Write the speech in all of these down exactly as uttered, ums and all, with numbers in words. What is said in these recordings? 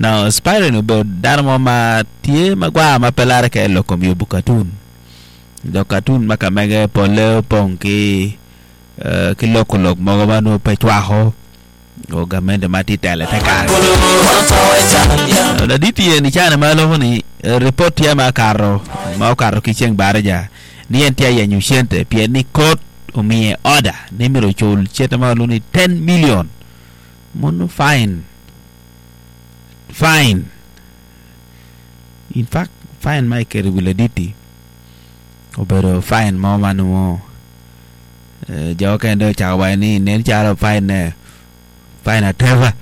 Now aspiring about darmo ma tie magwa ma pelare ke lokom yo bukatun. Lokatun makamege pole ponki uh, ki lokolok mogo manu pechwaho o gamende mati tele tekare. Na diti ni chana malo ni report ya makaro ma karo kicheng baraja ni entia ya nyushente pia ni court umie order nimero chul cheta malo ni ten million mono fine fine in fact fine my kere diti obero fine mo manu mo jo kendo chawa ni nen charo fine fine ateva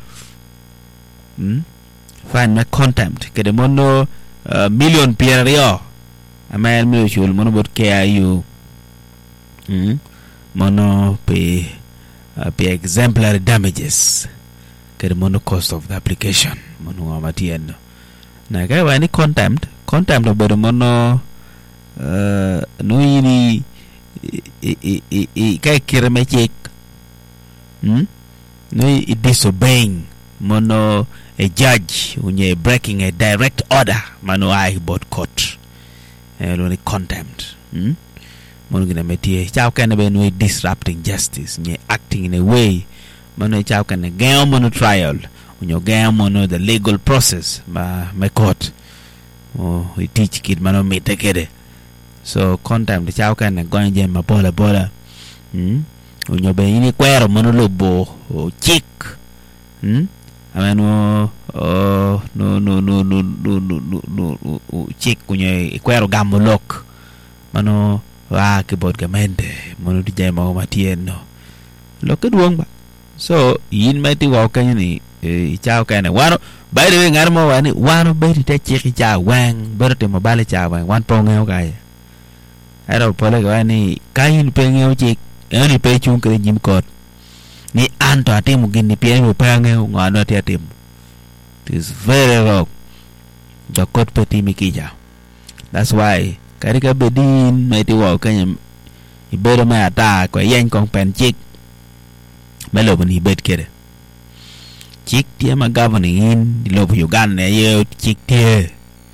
hmm fine ma contempt kede mono uh, million pierio amen mi chul mono bot ke ayu hmm mono pe uh, pe exemplary damages kede mono cost of the application mono amatiendo na ga wani contempt contempt obero mono uh, no yini i i i i kai kirme chik hmm no i disobeying mono a judge unye breaking a direct order mano I bot court elo ni contempt hmm mono gina metie chao kana be no disrupting justice nye acting in a way mano chao kana game mono trial unyo game mono the legal process ma ma court oh we teach kid mano mete kede so contempt chao kana gonje ma bola bola hmm unyo be ini kwero mono lobo o chik hmm ameno oh no no no no no no no chik kunye kwero gamolok mano wa ke bod gamende mono di jay ma matieno loke duong ba so yin meti wa kanya ni e chao kana wano by the way ngar mo wani wano be ti chik cha wang berte mo bale cha wang wan ponge okay ero pole wani kain penge chik eni pe chung kre jim kot ni anto atimu gini pia ni penge ngano ati atimu it is very wrong the court peti mikija that's why karika bedin meti wa kanya ibero ma ata kwa yen kong pen chik melo bani bet kere chik tie ma governing in lobu Uganda ye chik tie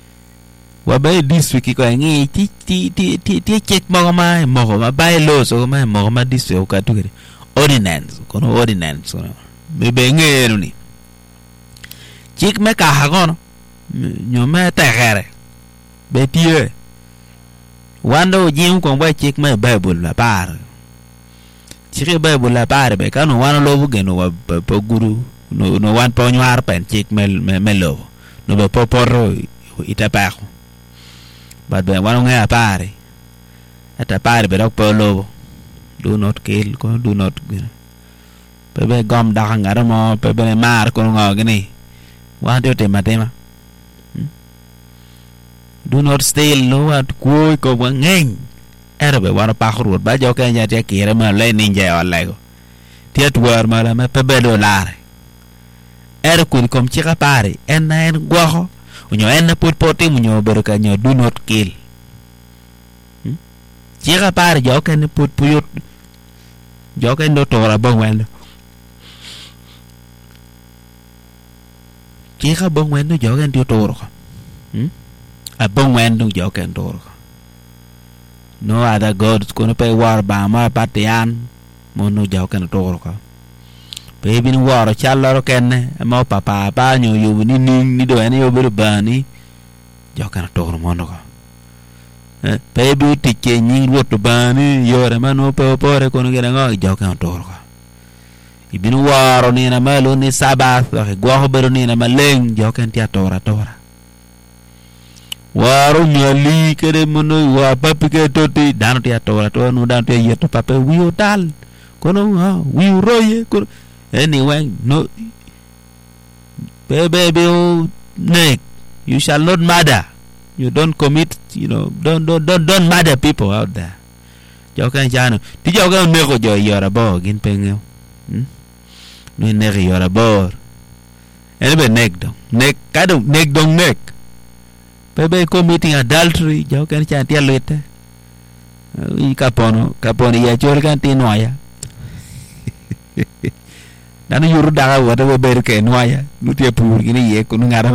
wa bay district ko ngi ti ti ti ti ti chik mo ma mo ma bay lo so ma mo ma district ka tu kere ordinance kono ordinance kono be be ngero ni chik me ka ha kono nyo me ta gere be tie wando jim ko ba chik me bible la par chik bible la par be kanu wano lo bu geno wa po guru no no wan po nyar pen chik me me lo no be po porro ita pa but be wano nga pare ata pare be dok po lo do not kill ko do not pebe gom da ngara mo pebe mar ko ngo gini wa de tema tema hmm? Do not steal no at ko ko ngeng erbe wa pa khru ba jo ka nya te kire ma le ninja wala ko tiet war mala ma pebe do lar er ko kom ci ka pare en en go unyo en put poti unyo berka nyo do not kill hmm? Ci ka pare jo ka ne put puyut jo cái no tora bông wen chỉ có bông wen nó jo cái tiêu tora hm a bông wen nó jo cái tora no other gods kono pe war ba ma patian mo no jo cái tora pe bin war challaro ken ma papa pa nyo yu ni ni ni do ni yo bir bani jo cái tora mo no pe bi ti che ni ruot bani yore mano pe pore kono gere ngo jo kan tor ko ibinu waro ni na malo ni sabath ke gwo bero ni na maleng jo kan ti atora tora waro nyali kere mono wa papi ke toti dan ti atora to no dan te yeto pape wi dal kono ha wi roye ko anyway no baby neck you shall not murder. You don't commit, you know, don't don't don't don't murder people out there. Jo kan jano. Ti jo kan nego jo yora bo gin pengeo. Hm? No nego yora bo. Ebe nek dong. Nek kado nek dong nek. Bebe committing adultery jo kan cha ti alete. I kapono, kapono ya chol kan ti noya. Nanu yuru daga wada be ber ke noya. Nu ti pur gini ye ko ngara